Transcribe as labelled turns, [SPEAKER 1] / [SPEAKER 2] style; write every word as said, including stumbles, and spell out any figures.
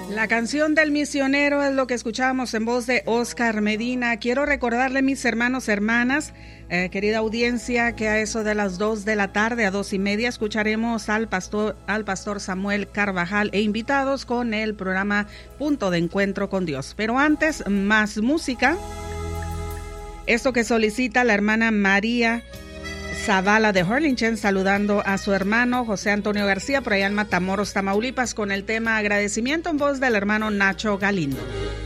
[SPEAKER 1] La canción del misionero es lo que escuchábamos en voz de Oscar Medina. Quiero recordarle, mis hermanos, hermanas, eh, querida audiencia, que a eso de las dos de la tarde, a dos y media, escucharemos al pastor, al pastor Samuel Carvajal e invitados con el programa Punto de Encuentro con Dios. Pero antes, más música. Esto que solicita la hermana María Zavala de Harlingen, saludando a su hermano José Antonio García por allá en Matamoros, Tamaulipas, con el tema Agradecimiento en voz del hermano Nacho Galindo.